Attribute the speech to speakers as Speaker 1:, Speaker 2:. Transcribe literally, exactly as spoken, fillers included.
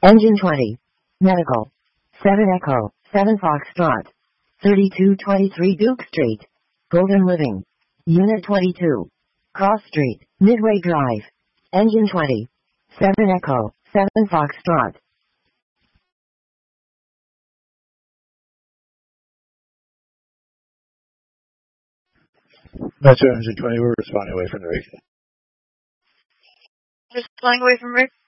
Speaker 1: Engine twenty. Medical. seven Echo, seven Foxtrot. thirty-two twenty-three Duke Street. Golden Living. Unit twenty-two. Cross Street, Midway Drive. Engine twenty. seven Echo, seven Foxtrot.
Speaker 2: Metro Engine twenty, we're responding away from the rig.
Speaker 3: Responding away from rig.